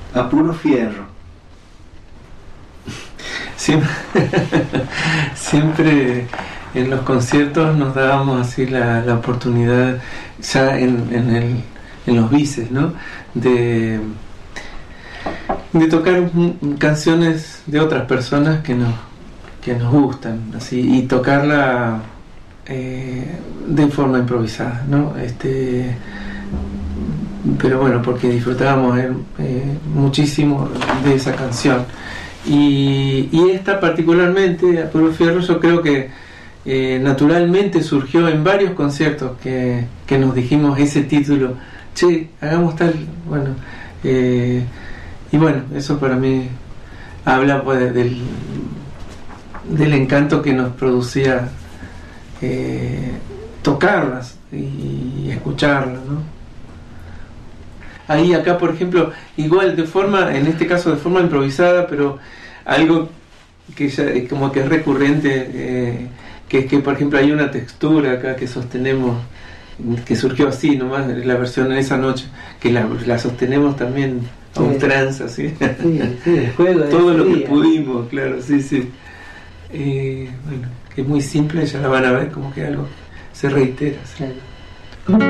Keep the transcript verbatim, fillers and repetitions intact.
a puro fierro. Siempre, siempre en los conciertos nos dábamos así la, la oportunidad, ya en, en, el, en los bises, ¿no? De, de tocar canciones de otras personas que nos, que nos gustan, así, y tocarla eh, de forma improvisada, ¿no? Este, pero bueno, porque disfrutábamos eh, muchísimo de esa canción. Y, y esta particularmente, a puro fierro, yo creo que eh, naturalmente surgió en varios conciertos que, que nos dijimos ese título, che, hagamos tal, bueno, eh, y bueno, eso para mí habla pues del, del encanto que nos producía eh, tocarlas y escucharlas, ¿no? Ahí acá, por ejemplo, igual de forma, en este caso de forma improvisada, pero algo que ya es como que es recurrente, eh, que es que, por ejemplo, hay una textura acá que sostenemos, que surgió así nomás, la versión en esa noche, que la, la sostenemos también a ultranza, ¿sí? Sí, sí, el juego de todo lo que día. pudimos, claro, sí, sí. Eh, bueno, que es muy simple, ya la van a ver como que algo se reitera, ¿sí? Claro.